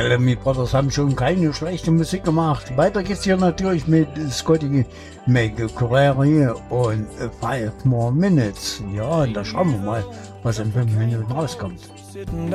Bellamy Brothers haben schon keine schlechte Musik gemacht. Weiter geht's hier natürlich mit Scotty McCreery und 5 More Minutes. Ja, da schauen wir mal, was in 5 Minuten rauskommt.